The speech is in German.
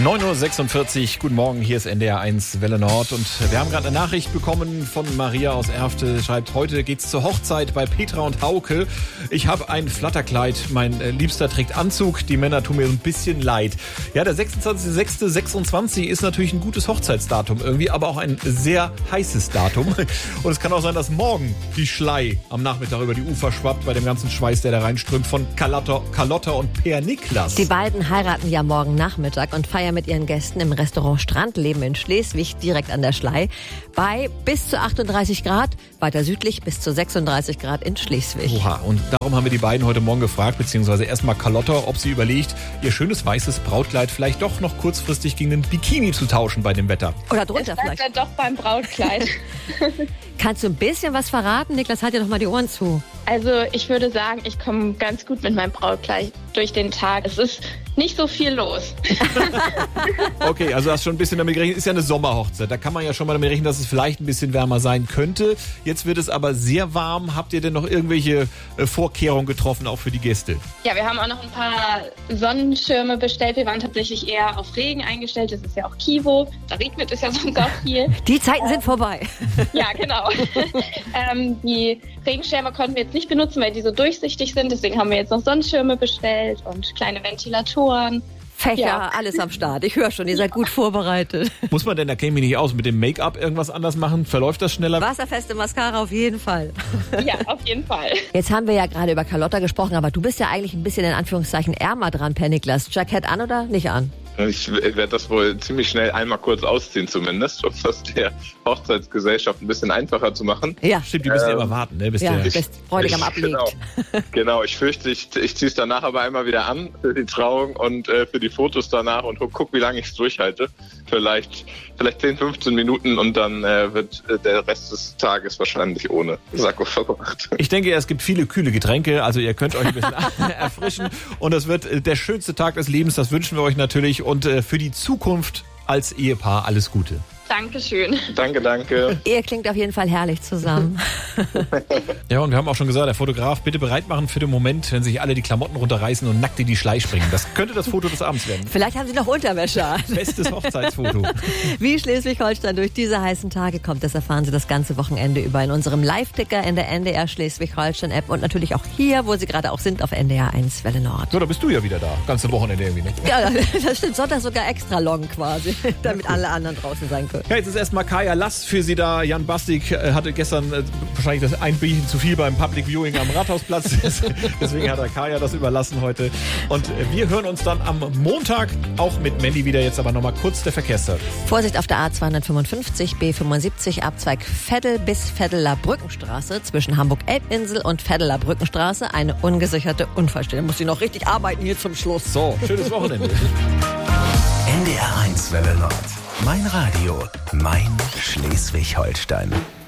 9.46 Uhr, guten Morgen, hier ist NDR 1 Welle Nord und wir haben gerade eine Nachricht bekommen von Maria aus Erfte, schreibt, heute geht's zur Hochzeit bei Petra und Hauke. Ich habe ein Flatterkleid, mein Liebster trägt Anzug, die Männer tun mir ein bisschen leid. Ja, der 26.06.26 ist natürlich ein gutes Hochzeitsdatum irgendwie, aber auch ein sehr heißes Datum. Und es kann auch sein, dass morgen die Schlei am Nachmittag über die Ufer schwappt, bei dem ganzen Schweiß, der da reinströmt, von Carlotta und Per Niklas. Die beiden heiraten ja morgen Nachmittag und feiern mit ihren Gästen im Restaurant Strandleben in Schleswig direkt an der Schlei bei bis zu 38 Grad, weiter südlich bis zu 36 Grad in Schleswig. Oha, und darum haben wir die beiden heute Morgen gefragt, beziehungsweise erstmal Carlotta, ob sie überlegt, ihr schönes weißes Brautkleid vielleicht doch noch kurzfristig gegen einen Bikini zu tauschen bei dem Wetter. Oder drunter vielleicht. Dann doch beim Brautkleid. Kannst du ein bisschen was verraten? Niklas, halt dir doch mal die Ohren zu. Also ich würde sagen, ich komme ganz gut mit meinem Brautkleid durch den Tag. Es ist nicht so viel los. Okay, also hast schon ein bisschen damit gerechnet, ist ja eine Sommerhochzeit. Da kann man ja schon mal damit rechnen, dass es vielleicht ein bisschen wärmer sein könnte. Jetzt wird es aber sehr warm. Habt ihr denn noch irgendwelche Vorkehrungen getroffen, auch für die Gäste? Ja, wir haben auch noch ein paar Sonnenschirme bestellt. Wir waren tatsächlich eher auf Regen eingestellt. Das ist ja auch Kivo. Da regnet es ja sonst auch viel. Die Zeiten sind vorbei. Ja, genau. Die Regenschirme konnten wir jetzt nicht benutzen, weil die so durchsichtig sind. Deswegen haben wir jetzt noch Sonnenschirme bestellt und kleine Ventilatoren. Fächer, Ja. alles am Start. Ich höre schon, ihr seid gut vorbereitet. Muss man denn, da kenne ich mich nicht aus, mit dem Make-up irgendwas anders machen? Verläuft das schneller? Wasserfeste Mascara auf jeden Fall. Ja, auf jeden Fall. Jetzt haben wir ja gerade über Carlotta gesprochen, aber du bist ja eigentlich ein bisschen in Anführungszeichen ärmer dran, Per Niklas. Jackett an oder nicht an? Ich werde das wohl ziemlich schnell einmal kurz ausziehen zumindest, um das der Hochzeitsgesellschaft ein bisschen einfacher zu machen. Ja, Stimmt, die müssen ja immer warten, ne? Bis ja, der bis Bräutigam ablegt. Genau, ich fürchte, ich ziehe es danach aber einmal wieder an für die Trauung und für die Fotos danach und guck, wie lange ich es durchhalte. Vielleicht 10, 15 Minuten und dann wird der Rest des Tages wahrscheinlich ohne Sakko verbracht. Ich denke, es gibt viele kühle Getränke, also ihr könnt euch ein bisschen erfrischen und das wird der schönste Tag des Lebens, das wünschen wir euch natürlich und für die Zukunft als Ehepaar alles Gute. Dankeschön. Danke. Ihr klingt auf jeden Fall herrlich zusammen. Ja, und wir haben auch schon gesagt, der Fotograf, bitte bereit machen für den Moment, wenn sich alle die Klamotten runterreißen und nackt in die Schlei springen. Das könnte das Foto des Abends werden. Vielleicht haben sie noch Unterwäsche an. Bestes Hochzeitsfoto. Wie Schleswig-Holstein durch diese heißen Tage kommt, das erfahren Sie das ganze Wochenende über in unserem Live-Ticker in der NDR Schleswig-Holstein-App und natürlich auch hier, wo Sie gerade auch sind, auf NDR 1 Welle Nord. So, da bist du ja wieder da. Ganze Wochenende irgendwie, ne? Ja, das stimmt. Sonntag sogar extra long quasi, damit alle anderen draußen sein können. Ja, jetzt ist erstmal Kaya Lass für Sie da. Jan Bastik hatte gestern wahrscheinlich das ein Bierchen zu viel beim Public Viewing am Rathausplatz. Deswegen hat er Kaya das überlassen heute. Und wir hören uns dann am Montag auch mit Mandy wieder. Jetzt aber nochmal kurz der Verkehrstag. Vorsicht auf der A255, B75, Abzweig Veddel bis Veddeler Brückenstraße zwischen Hamburg-Elbinsel und Veddeler Brückenstraße. Eine ungesicherte Unfallstelle. Muss sie noch richtig arbeiten hier zum Schluss. So, schönes Wochenende. NDR 1 Welle Nord. Mein Radio, mein Schleswig-Holstein.